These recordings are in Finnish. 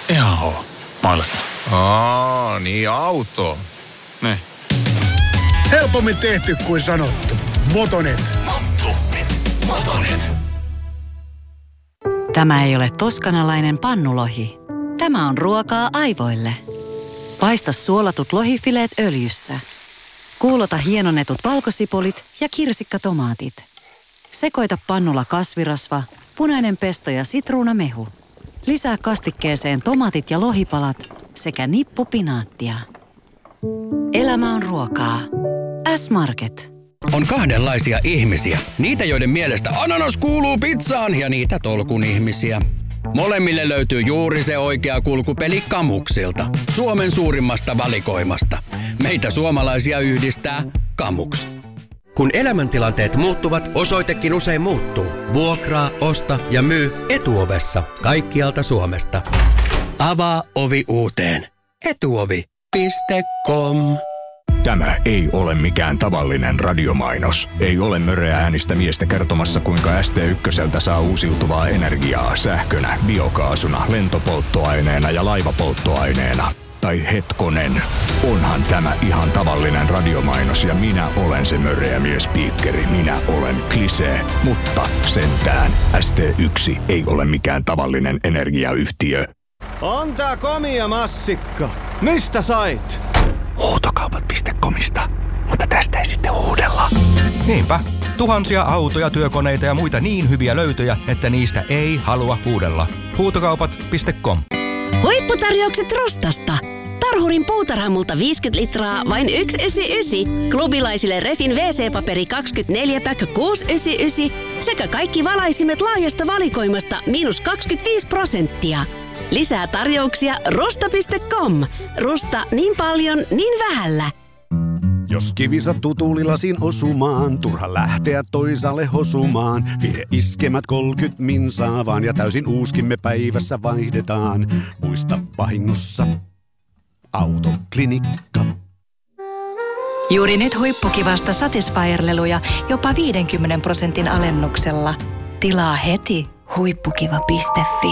Ihan oo. Mailasta. Niin auto. Ne. Helpommin tehty kuin sanottu. Motonet. Motonet. Tämä ei ole toskanalainen pannulohi. Tämä on ruokaa aivoille. Paista suolatut lohifileet öljyssä. Kuulota hienonnetut valkosipulit ja kirsikkatomaatit. Sekoita pannulla kasvirasva, punainen pesto ja sitruunamehu. Lisää kastikkeeseen tomaatit ja lohipalat sekä nippu pinaattia. Elämä on ruokaa. S-Market. On kahdenlaisia ihmisiä. Niitä, joiden mielestä ananas kuuluu pizzaan ja niitä tolkun ihmisiä. Molemmille löytyy juuri se oikea kulkupeli Kamuksilta. Suomen suurimmasta valikoimasta. Meitä suomalaisia yhdistää Kamuks. Kun elämäntilanteet muuttuvat, osoitekin usein muuttuu. Vuokraa, osta ja myy Etuovessa kaikkialta Suomesta. Avaa ovi uuteen. Etuovi.com. Tämä ei ole mikään tavallinen radiomainos. Ei ole möreä äänistä miestä kertomassa, kuinka ST1 saa uusiutuvaa energiaa sähkönä, biokaasuna, lentopolttoaineena ja laivapolttoaineena. Tai hetkonen, onhan tämä ihan tavallinen radiomainos ja minä olen se möreä miespiikkeri. Minä olen Klisee, mutta sentään ST1 ei ole mikään tavallinen energiayhtiö. On tää komia massikka. Mistä sait? Huutokaupat.comista. Mutta tästä ei sitten huudella. Niinpä. Tuhansia autoja, työkoneita ja muita niin hyviä löytöjä, että niistä ei halua huudella. Huutokaupat.com. Huipputarjoukset Rustasta. Tarhurin puutarhamulta 50 litraa vain 1,99. Klubilaisille Refin WC-paperi 24-pack 6,99. Sekä kaikki valaisimet laajasta valikoimasta -25%. Lisää tarjouksia rusta.com. Rusta niin paljon, niin vähällä. Jos kivi sattuu tuulilasin osumaan, turha lähteä toisaalle hosumaan. Vie iskemät 30 minsaa vaan ja täysin uuskimme päivässä vaihdetaan. Muista vahingossa Autoklinikka. Juuri nyt huippukivasta Satisfyer-leluja jopa 50% alennuksella. Tilaa heti huippukiva.fi.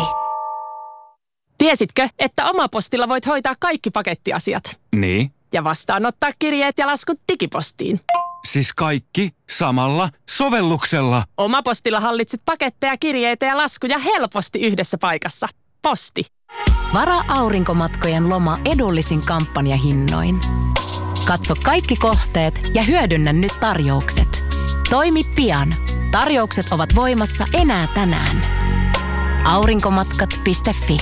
Tiesitkö, että Omapostilla voit hoitaa kaikki pakettiasiat? Niin. Ja vastaanottaa kirjeet ja laskut digipostiin. Siis kaikki samalla sovelluksella. Omapostilla hallitset paketteja, kirjeitä ja laskuja helposti yhdessä paikassa. Posti. Varaa aurinkomatkojen loma edullisin kampanjahinnoin. Katso kaikki kohteet ja hyödynnä nyt tarjoukset. Toimi pian. Tarjoukset ovat voimassa enää tänään. Aurinkomatkat.fi.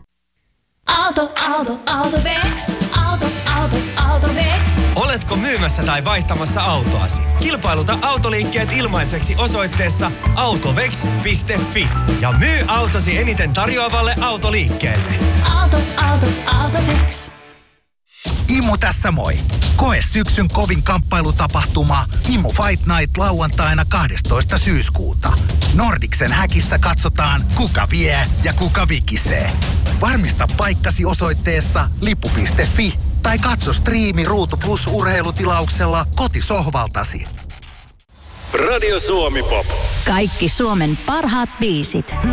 Autovex. Autovex. Oletko myymässä tai vaihtamassa autoasi? Kilpailuta autoliikkeet ilmaiseksi osoitteessa autovex.fi ja myy autosi eniten tarjoavalle autoliikkeelle. Autovex. Imu tässä moi. Koe syksyn kovin kamppailutapahtuma Imu Fight Night lauantaina 12. syyskuuta. Nordicsen häkissä katsotaan, kuka vie ja kuka vikisee. Varmista paikkasi osoitteessa lippu.fi tai katso striimi Ruutu Plus -urheilutilauksella kotisohvaltasi. Radio Suomi Pop. Kaikki Suomen parhaat biisit.